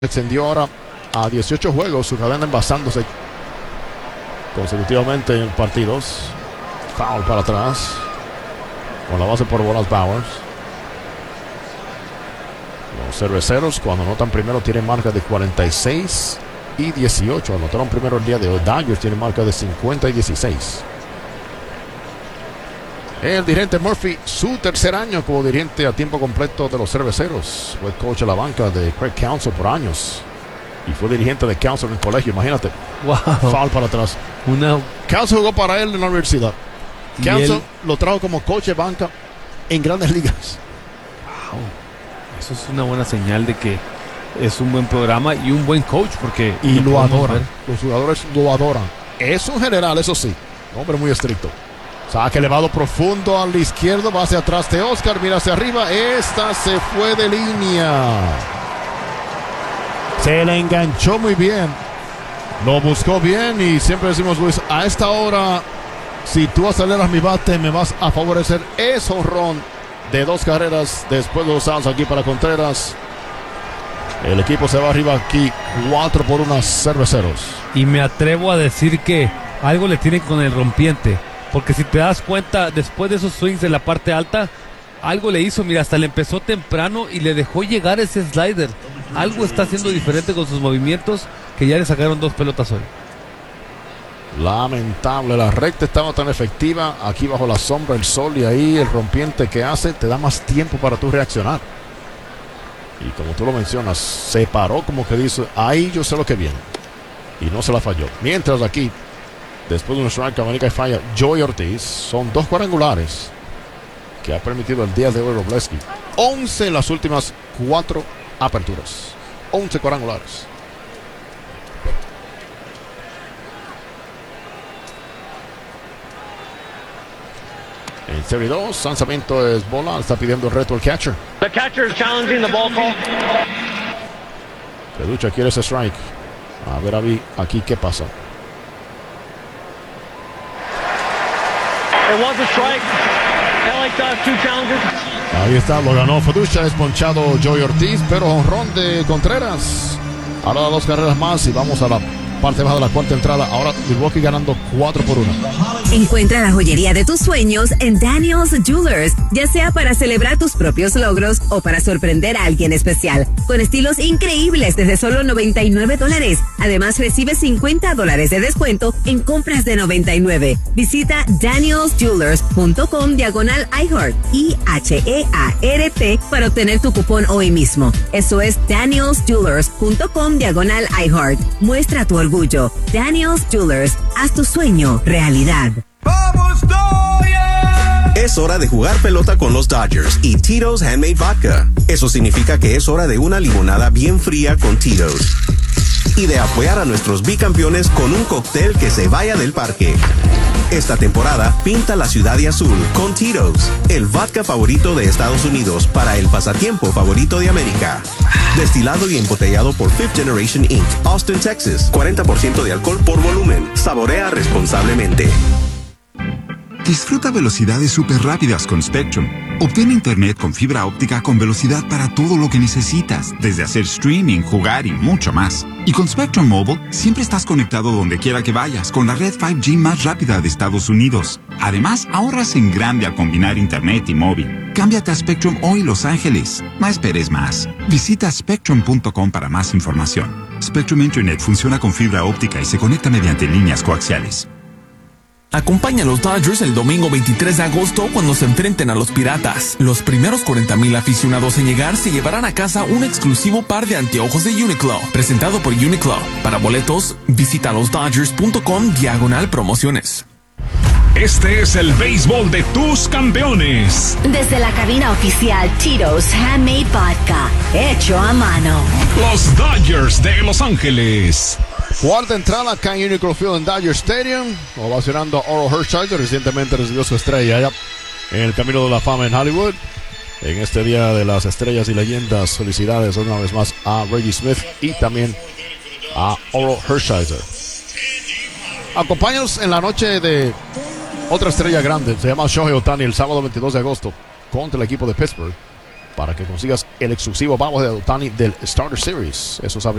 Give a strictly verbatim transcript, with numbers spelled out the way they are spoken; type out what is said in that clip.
Extendió ahora a dieciocho juegos, su cadena envasándose consecutivamente en partidos. Foul para atrás, con la base por bolas Bowers. Los cerveceros, cuando anotan primero, tienen marca de cuarenta y seis y dieciocho. Anotaron primero el día de hoy. Dodgers tiene marca de cincuenta y dieciséis. El dirigente Murphy, su tercer año como dirigente a tiempo completo de los cerveceros. Fue coach de la banca de Craig Counsell por años. Y fue dirigente de Counsell en el colegio, imagínate. Wow. Foul para atrás. Una... Counsell jugó para él en la universidad. Counsell él... lo trajo como coach de banca en grandes ligas. Wow. Eso es una buena señal de que es un buen programa y un buen coach, porque y lo, lo adoran. Los jugadores lo adoran. Es un general, eso sí. Hombre muy estricto. Saque elevado profundo al izquierdo, va hacia atrás de Oscar, mira hacia arriba. Esta se fue de línea. Se le enganchó muy bien. Lo buscó bien y siempre decimos, Luis, a esta hora, si tú aceleras mi bate, me vas a favorecer. Es jonrón de dos carreras después de los outs aquí para Contreras. El equipo se va arriba aquí, cuatro por una, cerveceros. Y me atrevo a decir que algo le tienen con el rompiente. Porque si te das cuenta, después de esos swings de la parte alta, algo le hizo, mira, hasta le empezó temprano y le dejó llegar ese slider. Algo está haciendo diferente con sus movimientos, que ya le sacaron dos pelotas hoy. Lamentable, la recta estaba tan efectiva, aquí bajo la sombra, el sol, y ahí el rompiente que hace, te da más tiempo para tú reaccionar. Y como tú lo mencionas, se paró como que dice, ahí yo sé lo que viene. Y no se la falló. Mientras aquí, después de un strike, Cabanica y falla, Joey Ortiz. Son dos cuadrangulares que ha permitido el día de hoy Robleski. once en las últimas cuatro aperturas. once cuadrangulares. En serie dos, lanzamiento es bola. Está pidiendo el reto el catcher. The catcher is challenging the ball call. Peducha quiere ese strike. A ver, Avi, aquí qué pasa. It was a strike. L A does two challenges. Ahí está, lo ganó Feducha, desponchado Joey Ortiz, pero jonrón de Contreras. Ahora dos carreras más y vamos a la parte baja de la cuarta entrada. Ahora Milwaukee ganando cuatro por uno. Encuentra la joyería de tus sueños en Daniel's Jewelers, ya sea para celebrar tus propios logros o para sorprender a alguien especial, con estilos increíbles desde solo noventa y nueve dólares. Además, recibe cincuenta dólares de descuento en compras de noventa y nueve. Visita daniels jewelers punto com diagonal iHeart, I H E A R T, para obtener tu cupón hoy mismo. Eso es daniels jewelers punto com diagonal iHeart. Muestra tu orgullo. Daniel's Jewelers, haz tu sueño realidad. ¡Vamos, Dodgers! Es hora de jugar pelota con los Dodgers y Tito's Handmade Vodka. Eso significa que es hora de una limonada bien fría con Tito's. Y de apoyar a nuestros bicampeones con un cóctel que se vaya del parque. Esta temporada, pinta la ciudad de azul con Tito's, el vodka favorito de Estados Unidos para el pasatiempo favorito de América. Destilado y embotellado por Fifth Generation incorporated, Austin, Texas. cuarenta por ciento de alcohol por volumen. Saborea responsablemente. Disfruta velocidades súper rápidas con Spectrum. Obtén internet con fibra óptica con velocidad para todo lo que necesitas, desde hacer streaming, jugar y mucho más. Y con Spectrum Mobile, siempre estás conectado donde quiera que vayas, con la red cinco G más rápida de Estados Unidos. Además, ahorras en grande al combinar internet y móvil. Cámbiate a Spectrum hoy, Los Ángeles. No esperes más. Visita spectrum punto com para más información. Spectrum Internet funciona con fibra óptica y se conecta mediante líneas coaxiales. Acompaña a los Dodgers el domingo veintitrés de agosto cuando se enfrenten a los Piratas. Los primeros cuarenta mil aficionados en llegar se llevarán a casa un exclusivo par de anteojos de Uniqlo, presentado por Uniqlo. Para boletos, visita los dodgers punto com diagonal promociones. Este es el béisbol de tus campeones. Desde la cabina oficial Tito's Handmade Vodka, hecho a mano. Los Dodgers de Los Ángeles. Cuarta entrada acá en Uniqlo Field en Dodger Stadium, ovacionando a Orel Hershiser. Recientemente recibió su estrella allá en el Camino de la Fama en Hollywood. En este Día de las Estrellas y Leyendas, felicidades una vez más a Reggie Smith y también a Orel Hershiser. Acompáñanos en la noche de otra estrella grande, se llama Shohei Ohtani, el sábado veintidós de agosto contra el equipo de Pittsburgh, para que consigas el exclusivo bajo de Ohtani del Starter Series. Eso sabe